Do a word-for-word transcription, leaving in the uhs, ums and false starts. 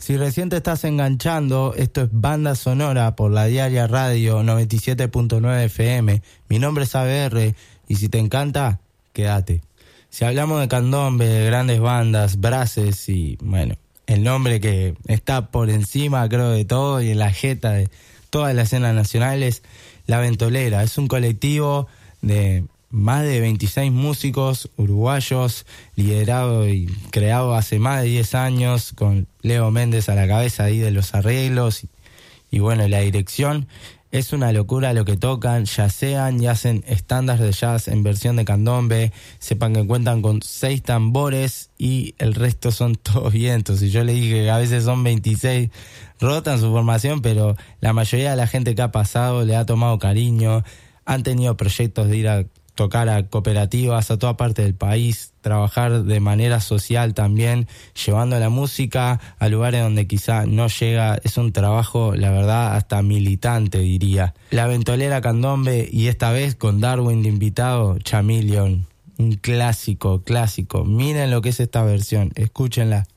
Si recién te estás enganchando, esto es Banda Sonora por la Diaria Radio noventa y siete punto nueve F M. Mi nombre es A B R y si te encanta, quédate. Si hablamos de candombe, de grandes bandas, brases y, bueno, el nombre que está por encima, creo, de todo y en la jeta de toda la escena nacional es La Ventolera. Es un colectivo de más de veintiséis músicos uruguayos, liderado y creado hace más de diez años, con Leo Méndez a la cabeza ahí de los arreglos y, y bueno, la dirección. Es una locura lo que tocan, yacean y hacen estándares de jazz en versión de candombe. Sepan que cuentan con seis tambores y el resto son todos vientos. Y yo le dije que a veces son veintiséis, rotan su formación, pero la mayoría de la gente que ha pasado le ha tomado cariño. Han tenido proyectos de ir a tocar a cooperativas a toda parte del país, trabajar de manera social también, llevando la música a lugares donde quizá no llega. Es un trabajo, la verdad, hasta militante, diría. La Ventolera Candombe, y esta vez con Darwin de invitado, Chameleon. Un clásico, clásico. Miren lo que es esta versión, escúchenla.